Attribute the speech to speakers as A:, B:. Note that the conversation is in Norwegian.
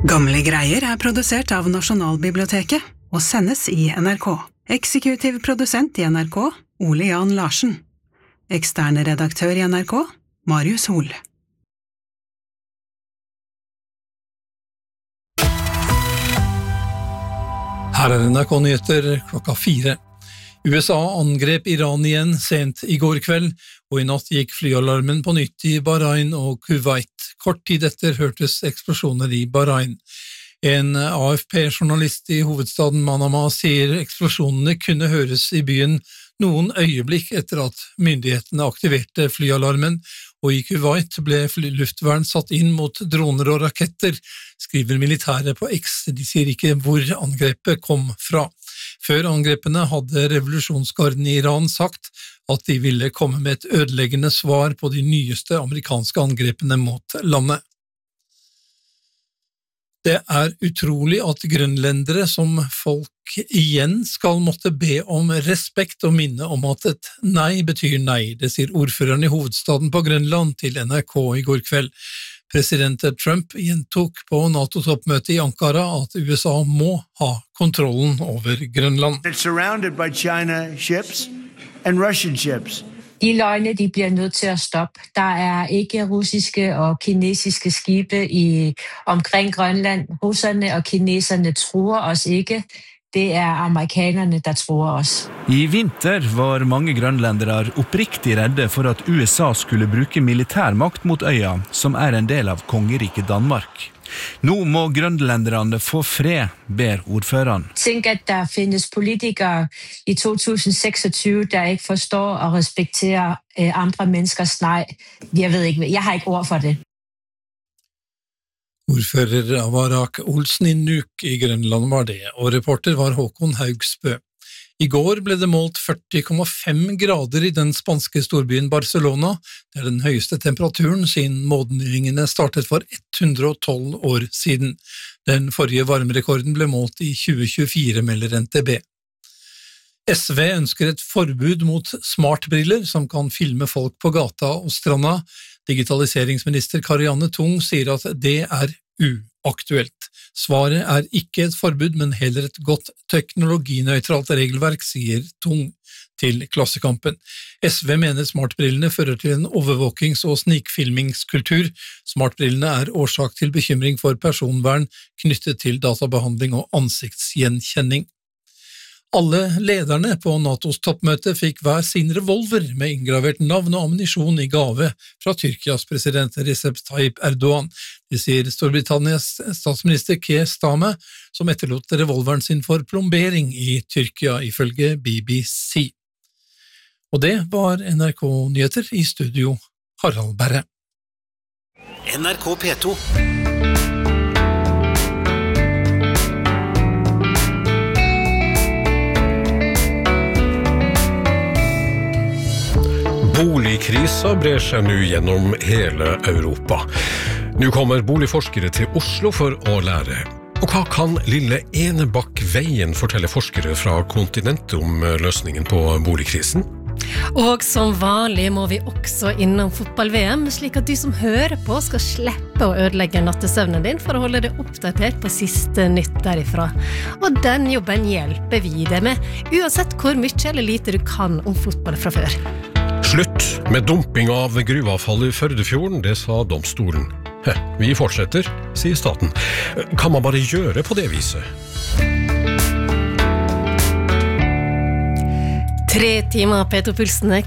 A: Gamle greier produsert av Nasjonalbiblioteket og sendes i NRK. Eksekutiv produsent i NRK, Ole Jan Larsen. Eksterne redaktør i NRK, Marius Hol.
B: Her NRK-nyheter 4:00. USA angrep Iran igjen sent i går kveld, og i natt gikk flyalarmen på nytt i Bahrain og Kuwait. Kort tid etter hørtes eksplosjoner i Bahrain. En AFP-journalist i hovedstaden Manama sier eksplosjonene kunne høres i byen noen øyeblikk etter at myndighetene aktiverte flyalarmen, og i Kuwait ble luftvern satt inn mot droner og raketter, skriver militæret på X. De sier ikke hvor angrepet kom fra. Før angrepene hadde revolusjonsgarden i Iran sagt at de ville komme med et ødeleggende svar på de nyeste amerikanske angrepene mot landet. Det utrolig at grønlendere som folk igjen skal måtte be om respekt og minne om at et nei betyr nei, det sier ordføreren i hovedstaden på Grønland til NRK i går kveld. President Trump gjentok på NATO-toppmøtet i Ankara at USA må ha kontrollen over Grønland.
C: It's surrounded by China ships and Russian ships.
D: De løgne, de bliver nødt til at stoppe. Der ikke russiske og kinesiske skibe omkring Grønland. Russerne og kineserne truer os ikke. Det amerikanerne, der truer oss.
E: I vinter var mange grønlendere oppriktig redde for at USA skulle bruke militærmakt mot øya, som en del av kongeriket Danmark. Nå må grønlenderne få fred, ber ordføreren.
D: Tænk, at der findes politikere i 2026, der ikke forstår og respekterer andre menneskers nej. Jeg har ikke ord for det.
B: Ordfører Avarak Olsen i Nuuk i Grønland var det, og reporter var Håkon Haugsbø. I går ble det målt 40,5 grader i den spanske storbyen Barcelona. Det den høyeste temperaturen siden målingene startet for 112 år siden. Den forrige varmerekorden ble målt i 2024, melder NTB. SV ønsker et forbud mot smartbriller som kan filme folk på gata og stranda. Digitaliseringsminister Karianne Tung sier at det uaktuelt. Svaret ikke et forbud, men heller et godt teknologinøytralt regelverk, sier Tung til Klassekampen. SV mener smartbrillene fører til en overvåkings- og snikfilmingskultur. Smartbrillene årsak til bekymring for personvern knyttet til databehandling og ansiktsgjenkjenning. Alle lederne på NATOs toppmøte fikk hver sin revolver med inngravert navn og ammunisjon i gave fra Tyrkias president Recep Tayyip Erdogan. Det sier Storbritannias statsminister Keir Starmer, som etterlot revolveren sin for plombering i Tyrkia, ifølge BBC. Og det var NRK-nyheter, i studio Harald Berre.
F: NRK P2.
G: Boligkrisa brer seg nå gjennom hele Europa. Nå kommer boligforskere til Oslo for å lære. Og hva kan lille Enebakk-veien fortelle forskere fra kontinentet om løsningen på boligkrisen?
H: Og som vanlig må vi også innom fotball-VM, slik at du som hører på skal slippe å ødelegge nattesøvnen din for å holde deg oppdatert på siste nytt derifra. Og den jobben hjelper vi deg med, uansett hvor mye eller lite du kan om fotball fra før.
G: Slutt med dumping av gruveavfall i Førdefjorden, det sa domstolen. Vi fortsetter, sier staten. Kan man bare gjøre på det viset?
H: 3 timer P2-pulsene